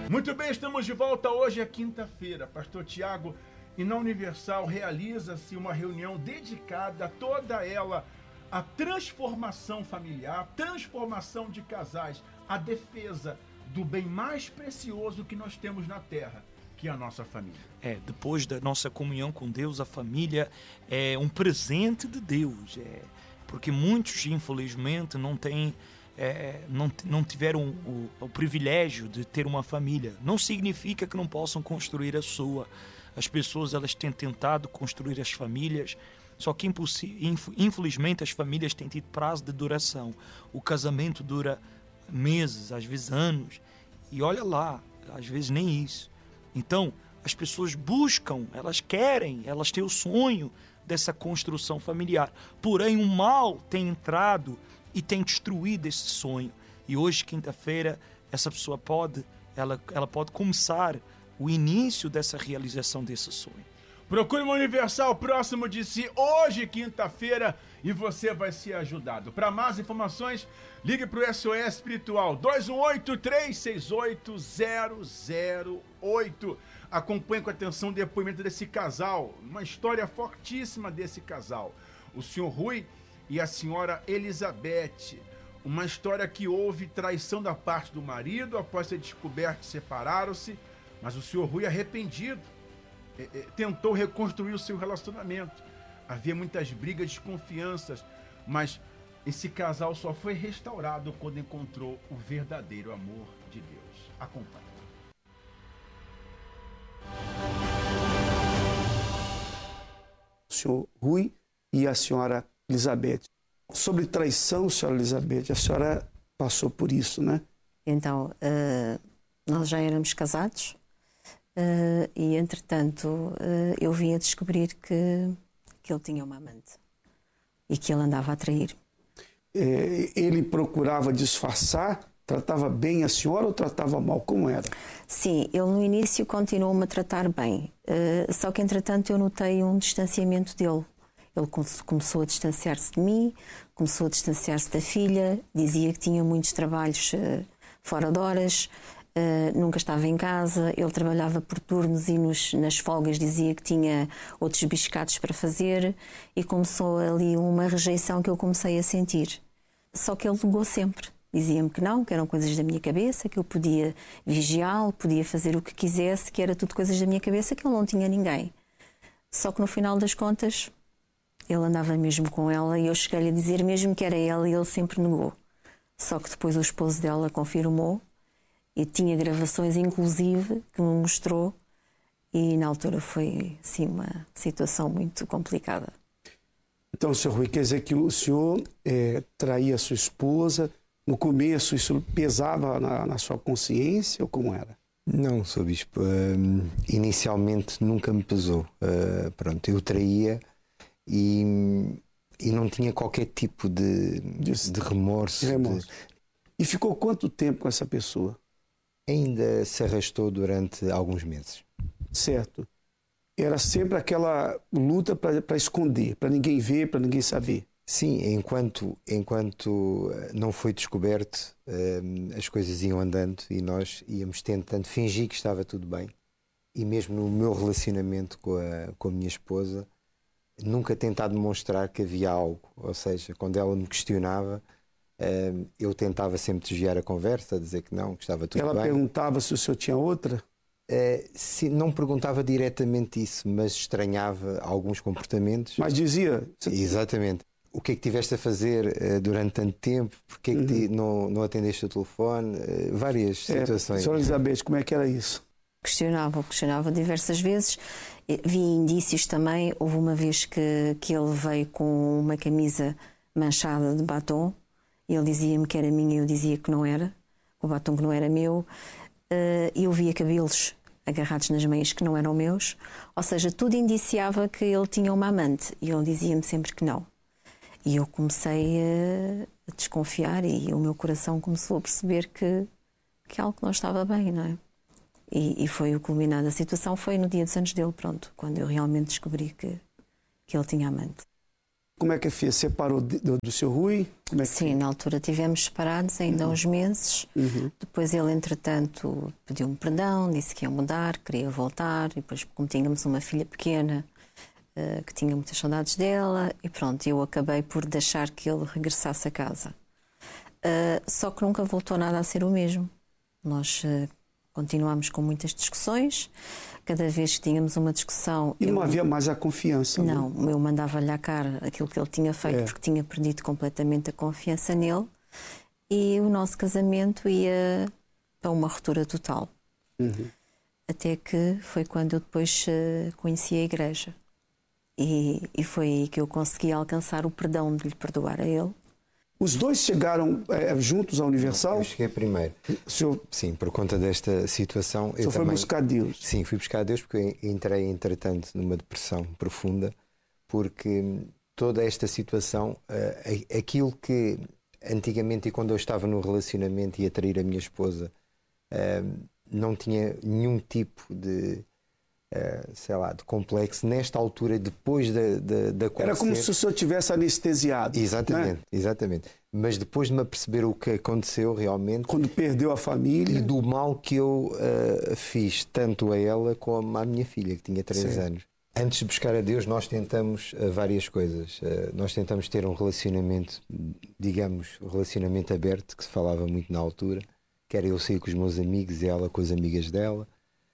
Muito bem, estamos de volta. Hoje é quinta-feira, Pastor Tiago, e na Universal realiza-se uma reunião dedicada, toda ela, à transformação familiar, transformação de casais, a defesa do bem mais precioso que nós temos na terra, que é a nossa família. Depois da nossa comunhão com Deus, a família é um presente de Deus, porque muitos, infelizmente, não tiveram o privilégio de ter uma família. Não significa que não possam construir a sua. As pessoas, elas têm tentado construir as famílias, só que infelizmente as famílias têm tido prazo de duração. O casamento dura meses, às vezes anos, e olha lá, às vezes nem isso. Então, as pessoas buscam, elas querem, elas têm o sonho dessa construção familiar. Porém, o mal tem entrado e tem destruído esse sonho. E hoje, quinta-feira, essa pessoa pode começar o início dessa realização desse sonho. Procure uma Universal próximo de si hoje, quinta-feira, e você vai ser ajudado. Para mais informações, ligue para o SOS Espiritual 218-368-008. Acompanhe com atenção o depoimento desse casal, uma história fortíssima desse casal. O senhor Rui e a senhora Elizabeth. Uma história que houve traição da parte do marido, após ser descoberto, separaram-se, mas o senhor Rui, arrependido, tentou reconstruir o seu relacionamento. Havia muitas brigas, desconfianças, mas esse casal só foi restaurado quando encontrou o verdadeiro amor de Deus. Acompanhe. O senhor Rui e a senhora Elizabeth. Sobre traição, senhora Elizabeth, a senhora passou por isso, né? Então, nós já éramos casados e, entretanto, eu vim a descobrir que ele tinha uma amante e que ele andava a trair. Ele procurava disfarçar, tratava bem a senhora ou tratava mal? Como era? Sim, ele no início continuou-me a tratar bem, só que, entretanto, eu notei um distanciamento dele. Ele começou a distanciar-se de mim, começou a distanciar-se da filha, dizia que tinha muitos trabalhos fora de horas, nunca estava em casa, ele trabalhava por turnos e nas folgas dizia que tinha outros biscados para fazer e começou ali uma rejeição que eu comecei a sentir. Só que ele negou sempre. Dizia-me que não, que eram coisas da minha cabeça, que eu podia vigiá-lo, podia fazer o que quisesse, que era tudo coisas da minha cabeça, que ele não tinha ninguém. Só que no final das contas, ele andava mesmo com ela e eu cheguei-lhe a dizer mesmo que era ela e ele sempre negou. Só que depois o esposo dela confirmou e tinha gravações inclusive que me mostrou e na altura foi assim uma situação muito complicada. Então, senhor Rui, quer dizer que o senhor traía a sua esposa, no começo isso pesava na sua consciência ou como era? Não, Sr. Bispo, inicialmente nunca me pesou. Pronto, eu traía e não tinha qualquer tipo de remorso. E ficou quanto tempo com essa pessoa? Ainda se arrastou durante alguns meses. Certo. Era sempre aquela luta para esconder, para ninguém ver, para ninguém saber. Sim, enquanto não foi descoberto, as coisas iam andando e nós íamos tentando fingir que estava tudo bem. E mesmo no meu relacionamento com a minha esposa, nunca tentar demonstrar que havia algo. Ou seja, quando ela me questionava, eu tentava sempre desviar a conversa, dizer que não, que estava tudo bem. Ela perguntava se o senhor tinha outra? Não perguntava diretamente isso, mas estranhava alguns comportamentos. Mas dizia? Exatamente. O que é que tiveste a fazer durante tanto tempo? Porquê é que não atendeste o telefone? Várias situações. Senhora Elizabeth, como é que era isso? Questionava diversas vezes. Vi indícios também. Houve uma vez que ele veio com uma camisa manchada de batom. Ele dizia-me que era minha e eu dizia que não era. O batom que não era meu. Eu via cabelos agarrados nas meias que não eram meus. Ou seja, tudo indiciava que ele tinha uma amante. E ele dizia-me sempre que não. E eu comecei a desconfiar e o meu coração começou a perceber que algo não estava bem, não é? E foi o culminar da situação, foi no dia dos anos dele, pronto, quando eu realmente descobri que ele tinha amante. Como é que fez? Separou do seu Rui? Como é que Sim, na altura estivemos separados ainda há uns meses. Depois ele, entretanto, pediu-me perdão, disse que ia mudar, queria voltar. E depois, como tínhamos uma filha pequena, que tinha muitas saudades dela, e pronto, eu acabei por deixar que ele regressasse a casa. Só que nunca voltou nada a ser o mesmo. Nós continuámos com muitas discussões. Cada vez que tínhamos uma discussão... E não havia mais a confiança? Não, eu mandava-lhe à cara aquilo que ele tinha feito, porque tinha perdido completamente a confiança nele, e o nosso casamento ia para uma ruptura total. Até que foi quando eu depois conheci a igreja. E foi aí que eu consegui alcançar o perdão de lhe perdoar a ele. Os dois chegaram juntos à Universal? Eu cheguei primeiro. Sim, por conta desta situação. O senhor foi buscar Deus? Sim, fui buscar Deus porque eu entrei, entretanto, numa depressão profunda, porque toda esta situação, aquilo que antigamente, e quando eu estava no relacionamento e a trair a minha esposa, não tinha nenhum tipo de... sei lá, de complexo, nesta altura, depois da acontecer... Era como se o senhor tivesse anestesiado. Exatamente, né? exatamente. Mas depois de me aperceber o que aconteceu realmente... Quando perdeu a família... E do mal que eu fiz, tanto a ela como à minha filha, que tinha 3 anos. Antes de buscar a Deus, nós tentamos várias coisas. Nós tentamos ter um relacionamento, digamos, um relacionamento aberto, que se falava muito na altura, que era eu sair com os meus amigos e ela com as amigas dela.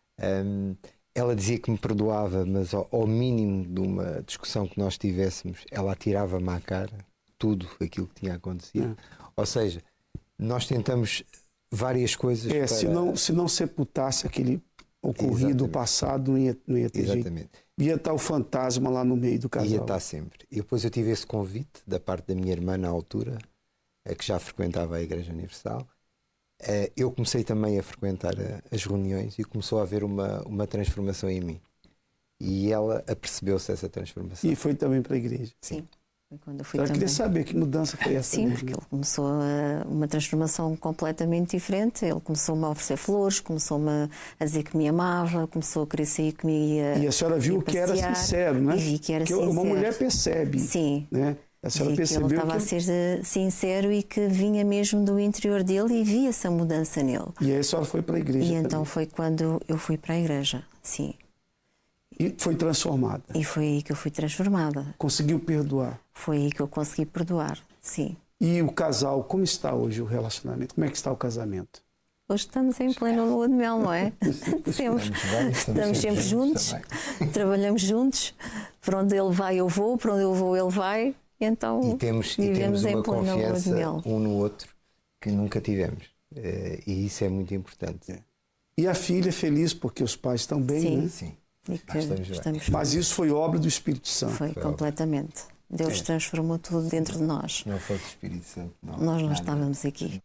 Ela dizia que me perdoava, mas ao mínimo de uma discussão que nós tivéssemos, ela atirava-me à cara tudo aquilo que tinha acontecido. Ou seja, nós tentamos várias coisas para... se não sepultasse aquele ocorrido do passado, não ia ter Exatamente. jeito. Ia estar o fantasma lá no meio do casal. Ia estar sempre. E depois eu tive esse convite da parte da minha irmã na altura, que já frequentava a Igreja Universal. Eu comecei também a frequentar as reuniões e começou a haver uma transformação em mim. E ela apercebeu-se dessa transformação. E foi também para a igreja? Sim. Foi quando eu fui Eu queria saber que mudança foi essa. Sim, porque ele começou uma transformação completamente diferente. Ele começou-me a oferecer flores, começou-me a dizer que me amava, começou a querer sair comigo. E a senhora viu que era sincero, né? E vi que era sincero. Uma mulher percebe. Sim. Né? A senhora percebeu que ele estava a ser sincero e que vinha mesmo do interior dele e via essa mudança nele. E aí a senhora foi para a igreja. E então foi quando eu fui para a igreja, sim. E foi transformada. E foi aí que eu fui transformada. Conseguiu perdoar. Foi aí que eu consegui perdoar, sim. E o casal, como está hoje o relacionamento? Como é que está o casamento? Hoje estamos em plena lua de mel, não é? Estamos sempre juntos, trabalhamos juntos. Para onde ele vai, eu vou. Para onde eu vou, ele vai. Então, e temos uma confiança um no outro que nunca tivemos. E isso é muito importante. E a filha feliz porque os pais estão bem, sim. né? Sim. Mas isso foi obra do Espírito Santo. Foi completamente. Deus transformou tudo dentro de nós. Se não fosse o Espírito Santo, nós não estávamos aqui.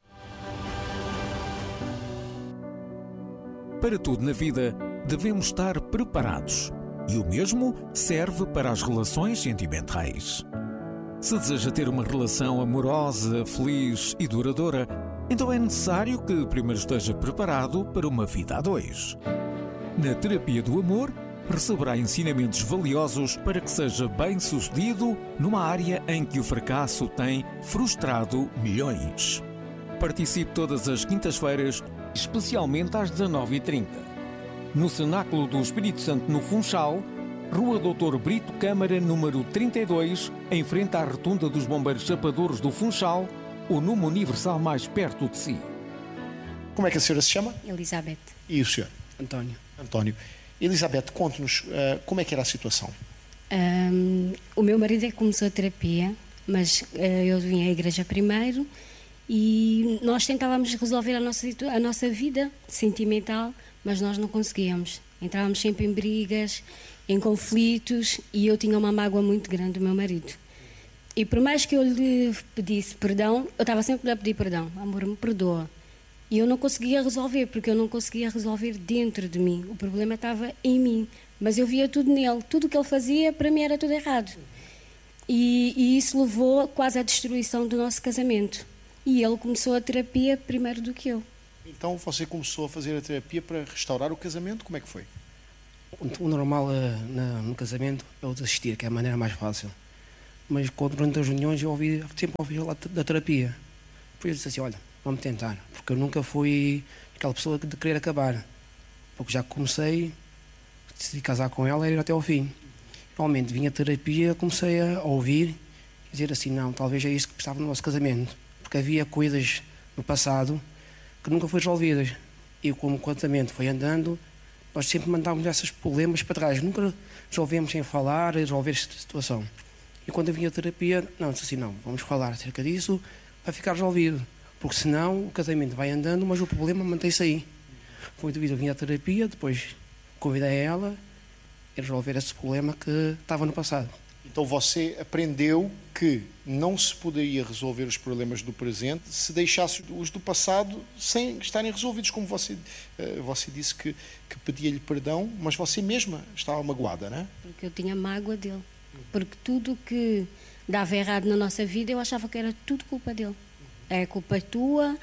Para tudo na vida, devemos estar preparados. E o mesmo serve para as relações sentimentais. Se deseja ter uma relação amorosa, feliz e duradoura, então é necessário que primeiro esteja preparado para uma vida a dois. Na terapia do amor, receberá ensinamentos valiosos para que seja bem-sucedido numa área em que o fracasso tem frustrado milhões. Participe todas as quintas-feiras, especialmente às 19h30. No Cenáculo do Espírito Santo, no Funchal, Rua Doutor Brito Câmara, número 32, em frente à Rotunda dos Bombeiros Chapadores do Funchal, ou numa Universal mais perto de si. Como é que a senhora se chama? Elizabeth. E o senhor? António. António. Elizabeth, conte-nos como é que era a situação. O meu marido é que começou a terapia, mas eu vim à igreja primeiro e nós tentávamos resolver a nossa vida sentimental, mas nós não conseguíamos. Entrávamos sempre em brigas, em conflitos, e eu tinha uma mágoa muito grande do meu marido. E por mais que eu lhe pedisse perdão, eu estava sempre a pedir perdão. Amor, me perdoa. E eu não conseguia resolver, porque eu não conseguia resolver dentro de mim. O problema estava em mim, mas eu via tudo nele. Tudo o que ele fazia, para mim, era tudo errado. E isso levou quase à destruição do nosso casamento. E ele começou a terapia primeiro do que eu. Então você começou a fazer a terapia para restaurar o casamento? Como é que foi? O normal no casamento é o de assistir, que é a maneira mais fácil. mas durante as reuniões eu sempre ouvi falar da terapia. Depois eu disse assim, olha, vamos tentar, porque eu nunca fui aquela pessoa de querer acabar, porque já comecei, decidi casar com ela e ir até ao fim. Realmente vinha a terapia, comecei a ouvir e dizer assim, não, talvez é isso que precisava no nosso casamento, porque havia coisas no passado que nunca foram resolvidas, e como o casamento foi andando, nós sempre mandávamos esses problemas para trás, nunca resolvemos sem falar e resolver esta situação. E quando eu vinha a terapia, não, disse assim, não, vamos falar acerca disso para ficar resolvido, porque senão o casamento vai andando, mas o problema mantém-se aí. Foi devido a vir à terapia, depois convidei ela a resolver esse problema que estava no passado. Então você aprendeu que não se poderia resolver os problemas do presente se deixasse os do passado sem estarem resolvidos, como você disse que pedia-lhe perdão, mas você mesma estava magoada, não é? Porque eu tinha mágoa dele. Porque tudo que dava errado na nossa vida, eu achava que era tudo culpa dele. É culpa tua,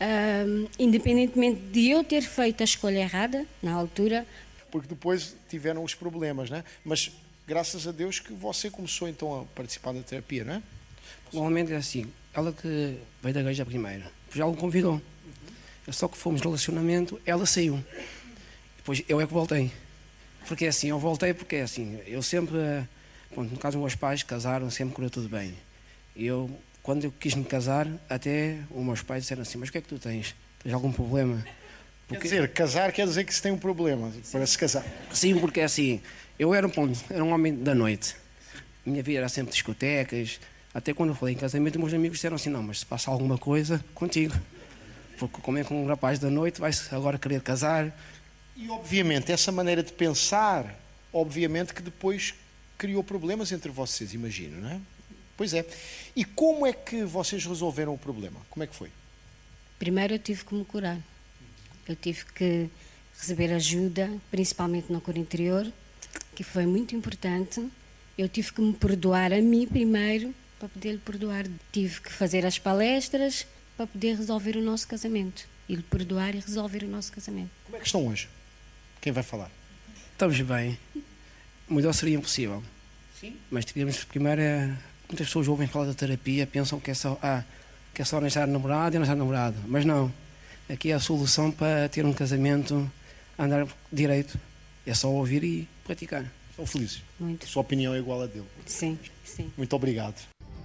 independentemente de eu ter feito a escolha errada, na altura. Porque depois tiveram os problemas, não é? Mas graças a Deus que você começou então a participar da terapia, não é? Normalmente é assim, ela que veio da igreja primeiro, depois ela me convidou. Só que fomos no relacionamento, ela saiu. Depois eu é que voltei. Porque é assim, eu voltei porque é assim, eu sempre, no caso dos meus pais casaram, sempre correu tudo bem. E eu, quando eu quis me casar, até os meus pais disseram assim, mas o que é que tu tens? Tens algum problema? Porque... Quer dizer, casar quer dizer que se tem um problema para se casar. Sim, porque é assim, eu era um homem da noite. Minha vida era sempre discotecas. Até quando eu falei em casamento, meus amigos disseram assim, não, mas se passa alguma coisa, contigo. Porque como é que um rapaz da noite vai agora querer casar? E obviamente, essa maneira de pensar, obviamente que depois criou problemas entre vocês, imagino, não é? Pois é. E como é que vocês resolveram o problema? Como é que foi? Primeiro eu tive que me curar. Eu tive que receber ajuda, principalmente na cura interior, que foi muito importante. Eu tive que me perdoar a mim primeiro, para poder lhe perdoar. Tive que fazer as palestras para poder resolver o nosso casamento. E lhe perdoar e resolver o nosso casamento. Como é que estão hoje? Quem vai falar? Estamos bem. Melhor seria impossível. Sim. Mas teríamos primeiro... Muitas pessoas ouvem falar da terapia, pensam que é só arranjar namorado e arranjar namorado. Mas não. Aqui é a solução para ter um casamento, andar direito. É só ouvir e praticar. Estão felizes? Muito. A sua opinião é igual à dele? Sim, sim. Muito obrigado.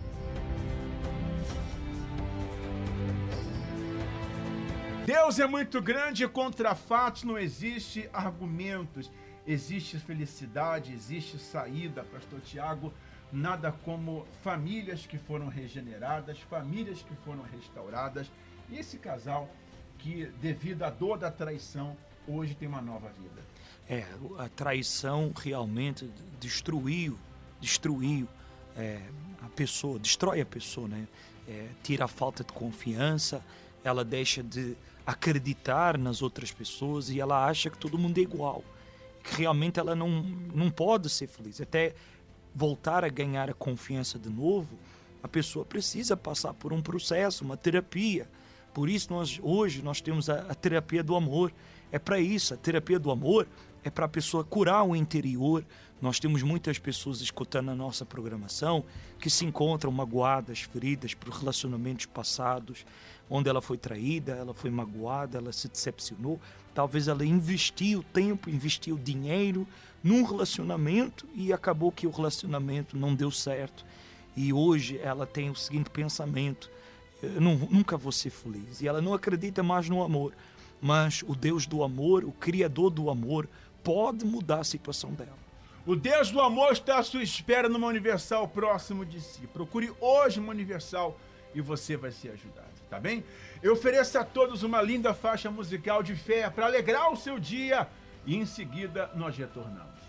Deus é muito grande, contra fatos não existe argumentos. Existe felicidade, existe saída, pastor Tiago. Nada como famílias que foram regeneradas, famílias que foram restauradas. E esse casal que, devido à dor da traição, hoje tem uma nova vida. A traição realmente destruiu a pessoa, destrói a pessoa, né? Tira a falta de confiança, ela deixa de acreditar nas outras pessoas e ela acha que todo mundo é igual. Que realmente ela não pode ser feliz. Até voltar a ganhar a confiança de novo, a pessoa precisa passar por um processo, uma terapia. Por isso hoje nós temos a terapia do amor. É para isso, a terapia do amor é para a pessoa curar o interior. Nós temos muitas pessoas escutando a nossa programação que se encontram magoadas, feridas por relacionamentos passados, onde ela foi traída, ela foi magoada, ela se decepcionou. Talvez ela investiu tempo, investiu dinheiro num relacionamento e acabou que o relacionamento não deu certo. E hoje ela tem o seguinte pensamento: eu nunca vou ser feliz. E ela não acredita mais no amor. Mas o Deus do amor, o Criador do amor, pode mudar a situação dela. O Deus do amor está à sua espera numa Universal próximo de si. Procure hoje uma Universal e você vai ser ajudado, tá bem? Eu ofereço a todos uma linda faixa musical de fé para alegrar o seu dia e em seguida nós retornamos.